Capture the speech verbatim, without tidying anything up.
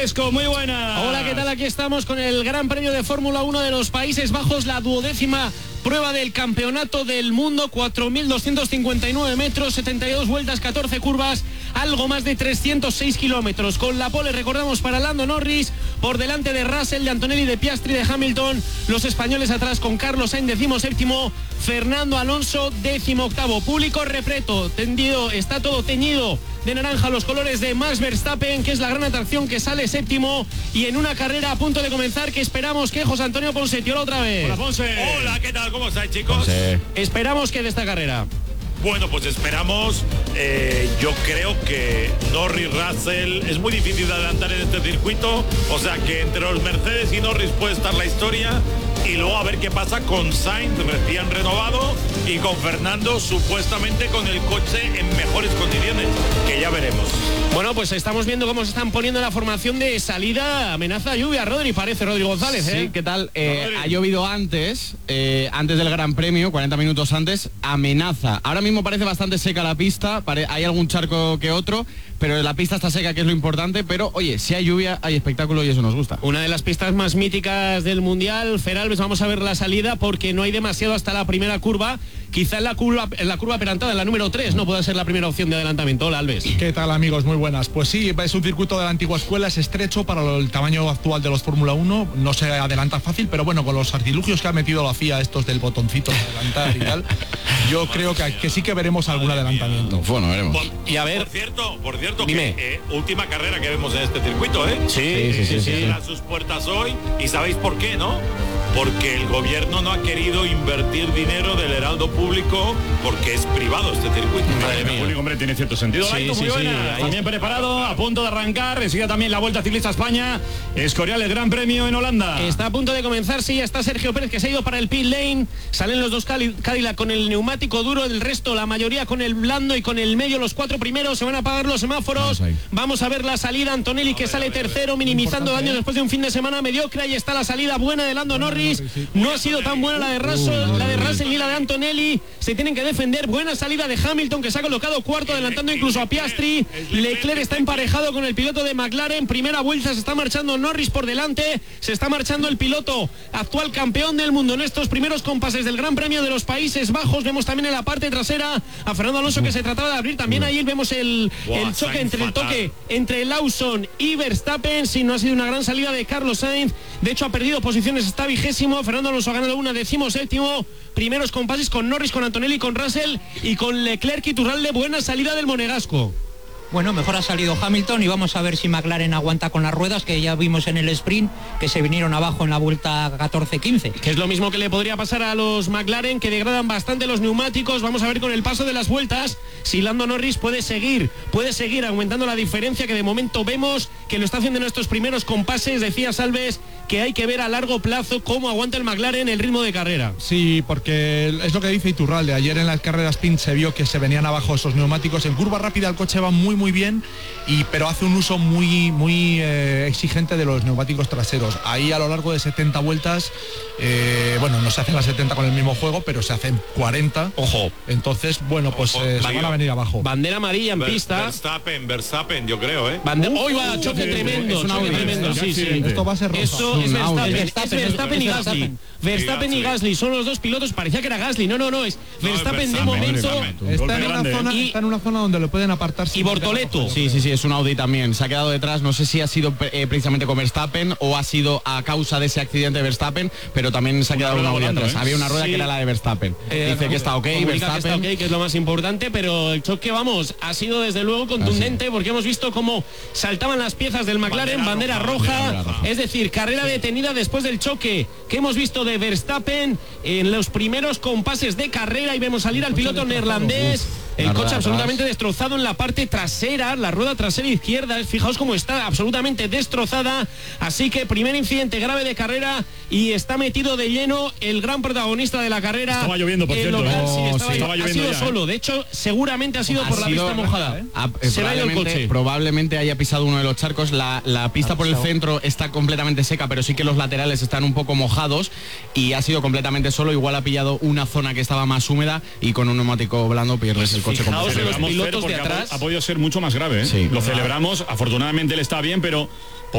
Esco, muy buenas. Hola, ¿qué tal? Aquí estamos con el Gran Premio de Fórmula uno de los Países Bajos, la duodécima prueba del Campeonato del Mundo, cuatro mil doscientos cincuenta y nueve metros, setenta y dos vueltas, catorce curvas, algo más de trescientos seis kilómetros. Con la pole, recordamos, para Lando Norris, por delante de Russell, de Antonelli, de Piastri, de Hamilton, los españoles atrás con Carlos Sainz, decimoséptimo, Fernando Alonso, décimo octavo. Público repleto, tendido, está todo teñido de naranja los colores de Max Verstappen, que es la gran atracción, que sale séptimo, y en una carrera a punto de comenzar que esperamos que José Antonio Ponsetiolo otra vez. Hola, Ponce. Hola, ¿qué tal? ¿Cómo estáis, chicos? Sí. Esperamos que de esta carrera. Bueno, pues esperamos, eh, yo creo que Norris, Russell, es muy difícil de adelantar en este circuito, o sea que entre los Mercedes y Norris puede estar la historia, y luego a ver qué pasa con Sainz recién renovado y con Fernando supuestamente con el coche en mejores condiciones, que ya veremos. Bueno, pues estamos viendo cómo se están poniendo la formación de salida, amenaza lluvia, Rodri, parece, Rodrigo González, ¿eh? Sí, ¿qué tal? Eh, ha llovido antes, eh, antes del Gran Premio, cuarenta minutos antes, amenaza. Ahora mismo parece bastante seca la pista, pare- hay algún charco que otro, pero la pista está seca, que es lo importante, pero oye, si hay lluvia, hay espectáculo y eso nos gusta. Una de las pistas más míticas del Mundial, Feralbes, vamos a ver la salida porque no hay demasiado hasta la primera curva. Quizá en la curva, en la curva adelantada, en la número tres, no pueda ser la primera opción de adelantamiento. Hola, Alves. ¿Qué tal, amigos? Muy buenas. Pues sí, es un circuito de la antigua escuela, es estrecho para el tamaño actual de los Fórmula uno, no se adelanta fácil, pero bueno, con los artilugios que ha metido la F I A, estos del botoncito de adelantar y tal, yo creo que, que sí que veremos algún adelantamiento. Bueno, veremos. Y a ver, Por cierto, por cierto Dime. que eh, última carrera que vemos en este circuito, ¿eh? Sí, sí, sí, sí, sí. Cierran sus puertas hoy, y ¿sabéis por qué, no? Porque el gobierno no ha querido invertir dinero del heraldo público porque es privado este circuito. Madre mía. El público, hombre, tiene cierto sentido. Sí, Laito, sí, muy sí, buenas. ahí También está. preparado, a punto de arrancar. Enseguida también la Vuelta Ciclista a España. Escorial, el Gran Premio en Holanda. está a punto de comenzar, sí, ya está Sergio Pérez, que se ha ido para el pit lane. Salen los dos Cali- Cadillac con el neumático duro, el resto, la mayoría con el blando y con el medio. Los cuatro primeros se van a apagar los semáforos. Vamos ahí. Vamos a ver la salida, Antonelli, que sale tercero, minimizando daños después de un fin de semana mediocre. Ahí está la salida buena de Lando Norris. No ha sido tan buena la de Russell, la de Russell ni la de Antonelli. Se tienen que defender. Buena salida de Hamilton, que se ha colocado cuarto, adelantando incluso a Piastri. Leclerc está emparejado con el piloto de McLaren. Primera vuelta, se está marchando Norris por delante. Se está marchando el piloto actual campeón del mundo en estos primeros compases del Gran Premio de los Países Bajos. Vemos también en la parte trasera a Fernando Alonso, que se trataba de abrir. También ahí vemos el, Buah, el choque Sainz entre el fatal. toque entre Lawson y Verstappen. Si no ha sido una gran salida de Carlos Sainz, de hecho ha perdido posiciones, está vigésimo. Fernando Alonso ha ganado una, decimos séptimo. Primeros compases con Norris, con Antonelli, con Russell y con Leclerc y Turralde. Buena salida del monegasco. Bueno, mejor ha salido Hamilton y vamos a ver si McLaren aguanta con las ruedas, que ya vimos en el sprint que se vinieron abajo en la vuelta catorce quince. Que es lo mismo que le podría pasar a los McLaren, que degradan bastante los neumáticos. Vamos a ver con el paso de las vueltas si Lando Norris puede seguir, puede seguir aumentando la diferencia, que de momento vemos que lo está haciendo en estos primeros compases. Decía Salves que hay que ver a largo plazo cómo aguanta el McLaren el ritmo de carrera. Sí, porque es lo que dice Iturralde. Ayer en las carreras sprint se vio que se venían abajo esos neumáticos. En curva rápida el coche va muy muy bien, y pero hace un uso muy muy eh, exigente de los neumáticos traseros. Ahí a lo largo de setenta vueltas, eh, bueno, no se hacen las setenta con el mismo juego, pero se hacen cuarenta. Ojo. Entonces, bueno, pues Ojo, eh, se tío. van a venir abajo. Bandera amarilla en Ver- pista. Verstappen, Verstappen, yo creo, ¿eh? Bande- Uh, Hoy va, choque uh, tremendo, es un choque Audi, tremendo, es sí, sí. accidente. Esto va a ser rosa. Eso es Un Verstappen, Audi. es Verstappen, Verstappen y es Gasly. Verstappen. Verstappen y Gasly son los dos pilotos. Parecía que era Gasly, no, no, no, es No, es Verstappen de Verstappen, momento. Verstappen. Está Golpe en, una grande, zona, ¿eh? está en una zona donde lo pueden apartar. Y sin Bortoleto. mirar. Sí, sí, sí, es un Audi también. Se ha quedado detrás, no sé si ha sido eh, precisamente con Verstappen o ha sido a causa de ese accidente de Verstappen, pero también se ha Una quedado un rueda Audi volando, atrás. ¿eh? Había una rueda Sí. que era la de Verstappen. Eh, Dice que está ok, comunica que está Verstappen. ok, que es lo más importante, pero el choque, vamos, ha sido desde luego contundente, porque hemos visto cómo saltaban las piezas del McLaren, bandera, Bandera roja, roja, bandera roja. es decir, carrera detenida después del choque que hemos visto de Verstappen en los primeros compases de carrera, y vemos salir al piloto neerlandés. El La coche rueda absolutamente atrás. destrozado en la parte trasera, la rueda trasera izquierda, fijaos cómo está absolutamente destrozada. Así que primer incidente grave de carrera, y está metido de lleno el gran protagonista de la carrera. Estaba lloviendo, por el cierto, local, ¿eh? sí, Oh, estaba, sí. Estaba ha lloviendo sido ya, ¿eh? solo, de hecho seguramente ha sido Ha por la sido- pista mojada. Ah, Se le ha ido el probablemente, coche. probablemente haya pisado uno de los charcos. La, la pista por el centro está completamente seca, pero sí que los laterales están un poco mojados, y ha sido completamente solo. Igual ha pillado una zona que estaba más húmeda, y con un neumático blando pierdes el coche Fijaos completamente. en los Celebramos, pilotos Fer, de porque ha po- atrás. Ha podido ser mucho más grave, ¿eh? Sí. Lo celebramos, afortunadamente él está bien, pero